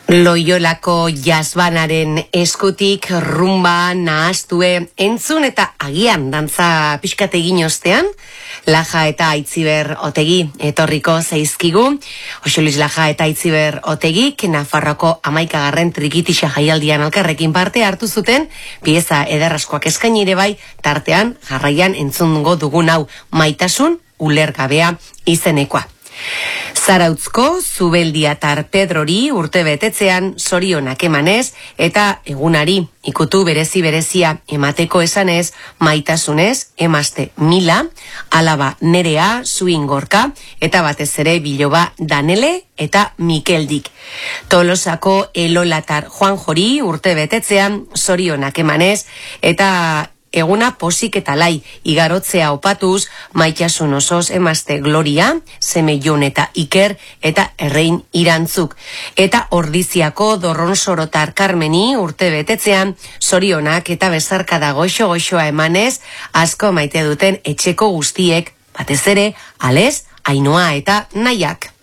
Loiolako jazbanaren eskutik rumba nahaztue entzun eta agian dantza pixkate egin ostean, Laja eta Aitziber Otegi etorriko zaizkigu. Jose Luis Laja eta Aitziber Otegik Nafarroako 11. trikitixa jaialdian elkarrekin parte hartu zuten, pieza ederraskoak eskaini ere bai, tartean jarraian entzungo dugun hau Maitasun ulergabea izenekoa. Zarautzko Zubeldiatar Pedrori urte betetzean zorionak emanez eta egunari ikutu berezia emateko esanez, maitasunez emazte Mila, alaba Nerea, Zuin Gorka eta batez ere Biloba Danele eta Mikeldik. Tolosako Elolatar Juan Jori urte betetzean zorionak emanez eta eguna posik eta lai igarotzea opatuz, maitasun osoz emazte Gloria, seme Jon eta Iker eta Errein Irantzuk. Eta Ordiziako Dorronsorotar Carmeni urte betetzean, zorionak eta bezarkada goxo-goxoa emanez, asko maite duten etxeko guztiek, batez ere, Alez, Ainoa eta Naiak.